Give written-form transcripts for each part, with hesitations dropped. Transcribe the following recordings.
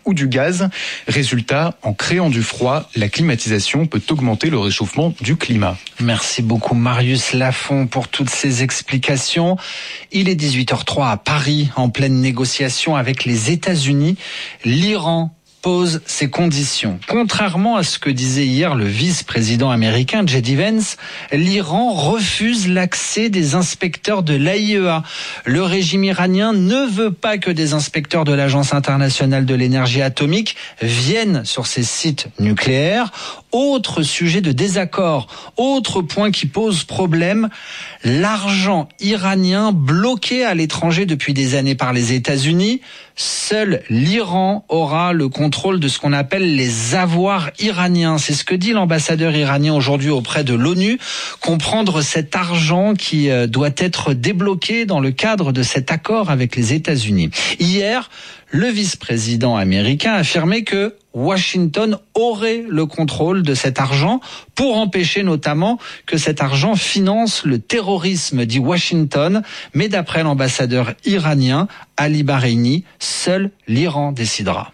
ou du gaz. Résultat, en créant du froid, la climatisation peut augmenter le réchauffement du climat. Merci beaucoup Marius Lafont pour toutes ces explications. Il est 18h03 à Paris, en pleine négociation avec les États-Unis. L'Iran pose ses conditions. Contrairement à ce que disait hier le vice-président américain J.D. Vance, l'Iran refuse l'accès des inspecteurs de l'AIEA. Le régime iranien ne veut pas que des inspecteurs de l'Agence internationale de l'énergie atomique viennent sur ses sites nucléaires. Autre sujet de désaccord, autre point qui pose problème, l'argent iranien bloqué à l'étranger depuis des années par les États-Unis. Seul l'Iran aura le contrôle de ce qu'on appelle les avoirs iraniens. C'est ce que dit l'ambassadeur iranien aujourd'hui auprès de l'ONU. Comprendre cet argent qui doit être débloqué dans le cadre de cet accord avec les États-Unis. Hier, le vice-président américain a affirmé que Washington aurait le contrôle de cet argent pour empêcher notamment que cet argent finance le terrorisme, dit Washington. Mais d'après l'ambassadeur iranien, Ali Bahreini, seul l'Iran décidera.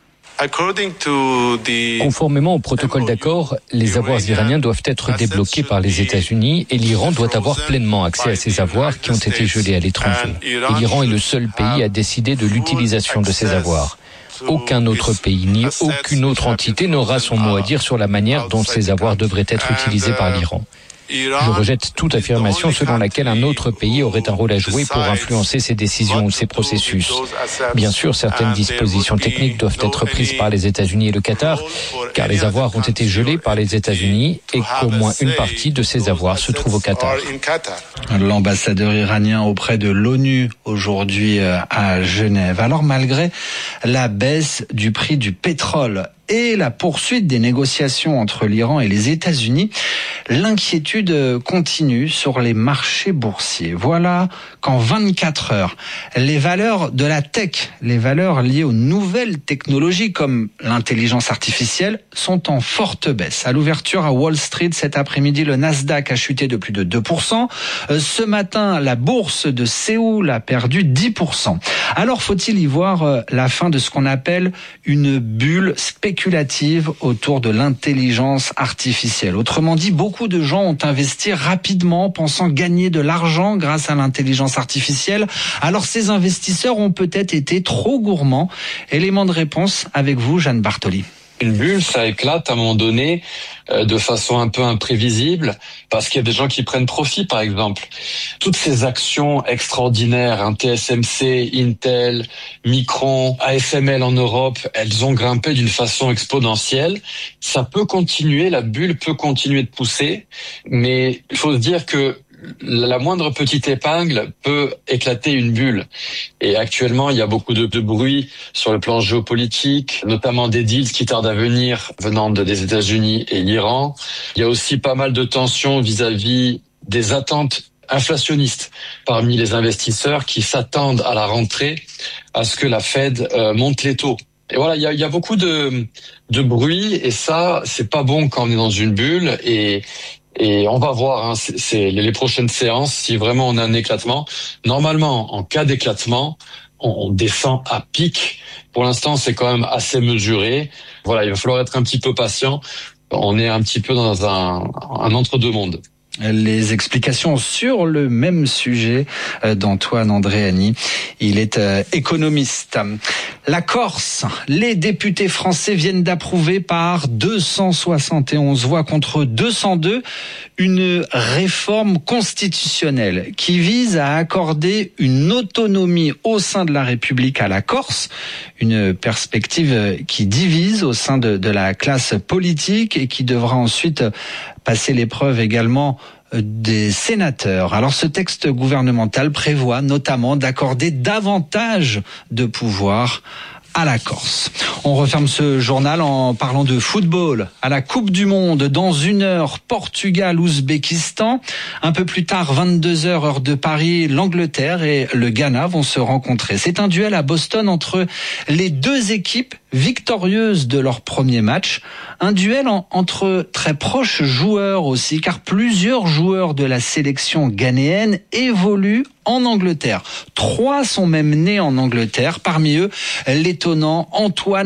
Conformément au protocole d'accord, les avoirs iraniens doivent être débloqués par les États-Unis et l'Iran doit avoir pleinement accès à ces avoirs qui ont été gelés à l'étranger. Et l'Iran est le seul pays à décider de l'utilisation de ces avoirs. Aucun autre pays ni aucune autre entité n'aura son mot à dire sur la manière dont ces avoirs devraient être utilisés par l'Iran. Je rejette toute affirmation selon laquelle un autre pays aurait un rôle à jouer pour influencer ces décisions ou ces processus. Bien sûr, certaines dispositions techniques doivent être prises par les États-Unis et le Qatar, car les avoirs ont été gelés par les États-Unis et qu'au moins une partie de ces avoirs se trouve au Qatar. L'ambassadeur iranien auprès de l'ONU aujourd'hui à Genève. Alors malgré la baisse du prix du pétrole et la poursuite des négociations entre l'Iran et les États-Unis, l'inquiétude continue sur les marchés boursiers. Voilà qu'en 24 heures, les valeurs de la tech, les valeurs liées aux nouvelles technologies comme l'intelligence artificielle, sont en forte baisse. À l'ouverture à Wall Street cet après-midi, le Nasdaq a chuté de plus de 2%. Ce matin, la bourse de Séoul a perdu 10%. Alors faut-il y voir la fin de ce qu'on appelle une bulle spéculative autour de l'intelligence artificielle. Autrement dit, beaucoup de gens ont investi rapidement pensant gagner de l'argent grâce à l'intelligence artificielle. Alors ces investisseurs ont peut-être été trop gourmands. Élément de réponse avec vous, Jeanne Bartoli. Une bulle, ça éclate à un moment donné de façon un peu imprévisible parce qu'il y a des gens qui prennent profit, par exemple. Toutes ces actions extraordinaires, TSMC, Intel, Micron, ASML en Europe, elles ont grimpé d'une façon exponentielle. Ça peut continuer, la bulle peut continuer de pousser, mais il faut se dire que la moindre petite épingle peut éclater une bulle. Et actuellement, il y a beaucoup de bruit sur le plan géopolitique, notamment des deals qui tardent à venir venant des États-Unis et l'Iran. Il y a aussi pas mal de tensions vis-à-vis des attentes inflationnistes parmi les investisseurs qui s'attendent à la rentrée à ce que la Fed monte les taux. Et voilà, il y a beaucoup de bruit et ça, c'est pas bon quand on est dans une bulle et on va voir, c'est les prochaines séances, si vraiment on a un éclatement. Normalement, en cas d'éclatement, on descend à pic. Pour l'instant, c'est quand même assez mesuré. Voilà, il va falloir être un petit peu patient. On est un petit peu dans un entre-deux-mondes. Les explications sur le même sujet d'Antoine Andréani. Il est économiste. La Corse, les députés français viennent d'approuver par 271 voix contre 202 une réforme constitutionnelle qui vise à accorder une autonomie au sein de la République à la Corse, une perspective qui divise au sein de la classe politique et qui devra ensuite passer l'épreuve également des sénateurs. Alors ce texte gouvernemental prévoit notamment d'accorder davantage de pouvoir à la Corse. On referme ce journal en parlant de football. À la Coupe du Monde, dans 1 heure, Portugal-Ouzbékistan. Un peu plus tard, 22h, heure de Paris, l'Angleterre et le Ghana vont se rencontrer. C'est un duel à Boston entre les deux équipes victorieuses de leur premier match. Un duel entre très proches joueurs aussi, car plusieurs joueurs de la sélection ghanéenne évoluent en Angleterre. 3 sont même nés en Angleterre. Parmi eux, l'étonnant Antoine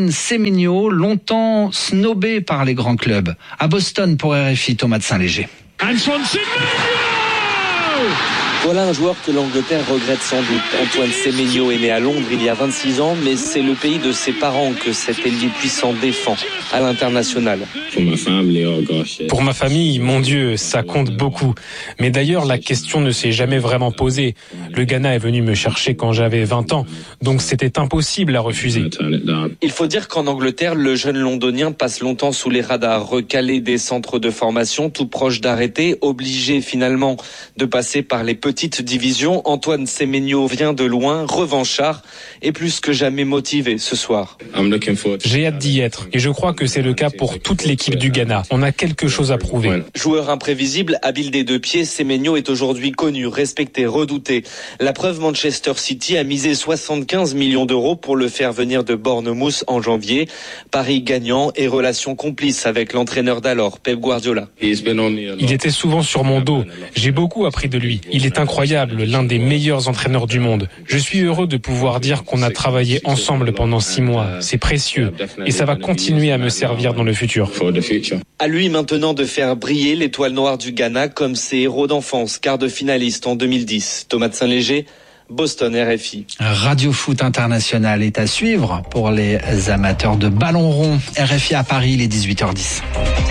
Antoine Semenyo, longtemps snobé par les grands clubs. À Boston pour RFI, Thomas de Saint-Léger. Antoine Semenyo! Voilà un joueur que l'Angleterre regrette sans doute. Antoine Semenyo est né à Londres il y a 26 ans, mais c'est le pays de ses parents que cet ailier puissant défend à l'international. Pour ma famille, mon Dieu, ça compte beaucoup. Mais d'ailleurs, la question ne s'est jamais vraiment posée. Le Ghana est venu me chercher quand j'avais 20 ans, donc c'était impossible à refuser. Il faut dire qu'en Angleterre, le jeune londonien passe longtemps sous les radars, recalé des centres de formation, tout proche d'arrêter, obligé finalement de passer par les petite division. Antoine Semenyo vient de loin, revanchard et plus que jamais motivé ce soir. J'ai hâte d'y être et je crois que c'est le cas pour toute l'équipe du Ghana. On a quelque chose à prouver. Joueur imprévisible, habile des deux pieds, Semenyo est aujourd'hui connu, respecté, redouté. La preuve, Manchester City a misé 75 millions d'euros pour le faire venir de Bournemouth en janvier. Paris gagnant et relation complice avec l'entraîneur d'alors, Pep Guardiola. Il était souvent sur mon dos. J'ai beaucoup appris de lui. Il est incroyable, l'un des meilleurs entraîneurs du monde. Je suis heureux de pouvoir dire qu'on a travaillé ensemble pendant 6 mois. C'est précieux et ça va continuer à me servir dans le futur. À lui maintenant de faire briller l'étoile noire du Ghana comme ses héros d'enfance, quart de finaliste en 2010. Thomas de Saint-Léger, Boston, RFI. Radio Foot International est à suivre pour les amateurs de ballon rond. RFI à Paris, il est 18h10.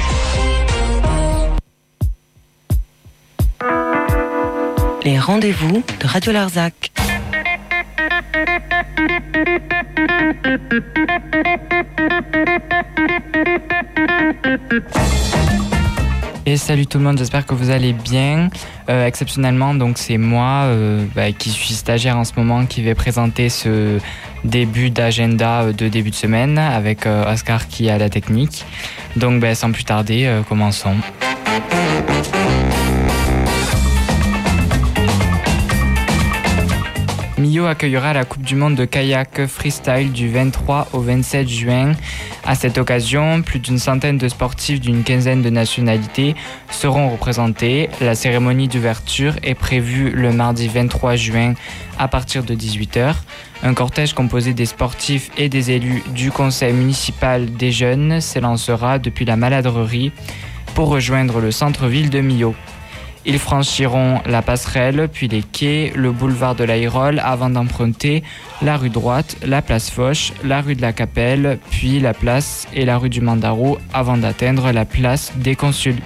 Les rendez-vous de Radio Larzac. Et salut tout le monde, j'espère que vous allez bien. Exceptionnellement, donc c'est moi qui suis stagiaire en ce moment qui vais présenter ce début d'agenda de début de semaine avec Oscar qui a la technique. Donc sans plus tarder, commençons. Millau accueillera la Coupe du Monde de kayak freestyle du 23 au 27 juin. À cette occasion, plus d'une centaine de sportifs d'une quinzaine de nationalités seront représentés. La cérémonie d'ouverture est prévue le mardi 23 juin à partir de 18h. Un cortège composé des sportifs et des élus du conseil municipal des jeunes s'élancera depuis la Maladrerie pour rejoindre le centre-ville de Millau. Ils franchiront la passerelle, puis les quais, le boulevard de l'Aïrole avant d'emprunter la rue droite, la place Foch, la rue de la Capelle, puis la place et la rue du Mandaro avant d'atteindre la place des Consuls.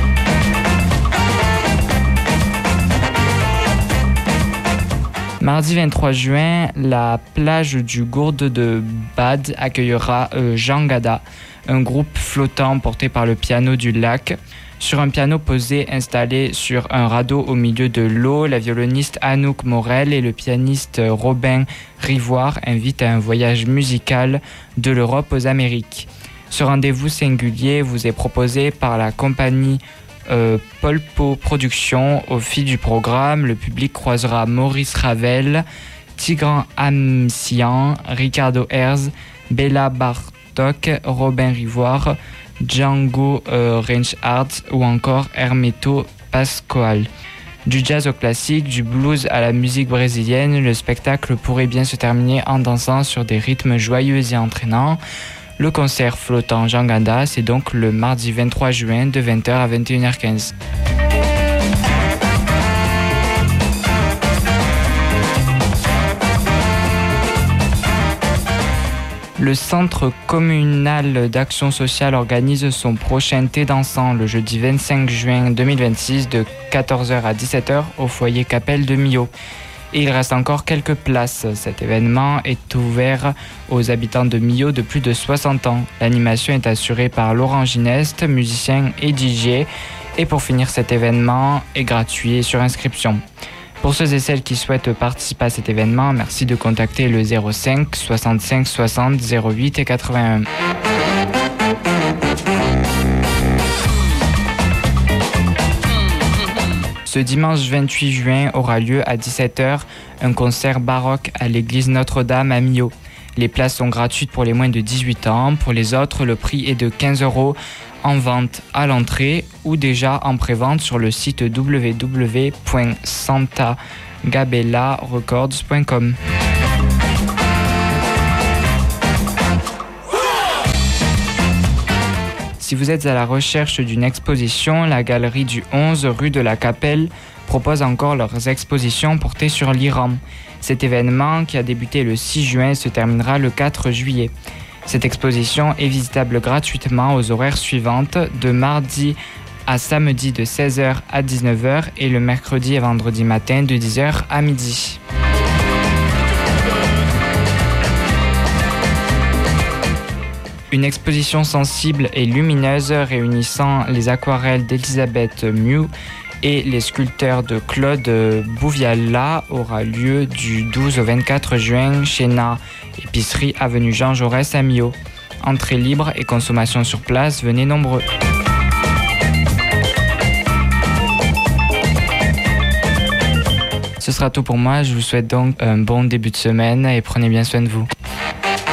Mardi 23 juin, la plage du Gourde de Bade accueillera Jean Gada, un groupe flottant porté par le piano du lac. Sur un piano posé installé sur un radeau au milieu de l'eau, la violoniste Anouk Morel et le pianiste Robin Rivoire invitent à un voyage musical de l'Europe aux Amériques. Ce rendez-vous singulier vous est proposé par la compagnie Polpo Productions. Au fil du programme, le public croisera Maurice Ravel, Tigran Amsian, Ricardo Herz, Béla Bartok, Robin Rivoire, Django Reinhardt ou encore Hermeto Pascoal. Du jazz au classique, du blues à la musique brésilienne, le spectacle pourrait bien se terminer en dansant sur des rythmes joyeux et entraînants. Le concert flottant Jean Gada, c'est donc le mardi 23 juin de 20h à 21h15. Le Centre communal d'action sociale organise son prochain thé dansant le jeudi 25 juin 2026 de 14h à 17h au foyer Capelle de Millau. Et il reste encore quelques places. Cet événement est ouvert aux habitants de Millau de plus de 60 ans. L'animation est assurée par Laurent Gineste, musicien et DJ. Et pour finir, cet événement est gratuit et sur inscription. Pour ceux et celles qui souhaitent participer à cet événement, merci de contacter le 05 65 60 08 et 81. Ce dimanche 28 juin aura lieu à 17h un concert baroque à l'église Notre-Dame à Millau. Les places sont gratuites pour les moins de 18 ans. Pour les autres, le prix est de 15 € en vente à l'entrée ou déjà en prévente sur le site www.santagabellarecords.com. Si vous êtes à la recherche d'une exposition, la galerie du 11 rue de la Capelle propose encore leurs expositions portées sur l'Iran. Cet événement, qui a débuté le 6 juin, se terminera le 4 juillet. Cette exposition est visitable gratuitement aux horaires suivantes, de mardi à samedi de 16h à 19h et le mercredi et vendredi matin de 10h à midi. Une exposition sensible et lumineuse réunissant les aquarelles d'Elisabeth Mew et les sculpteurs de Claude Bouviala aura lieu du 12 au 24 juin chez Na, épicerie avenue Jean Jaurès à Millau. Entrée libre et consommation sur place, venez nombreux. Ce sera tout pour moi, je vous souhaite donc un bon début de semaine et prenez bien soin de vous.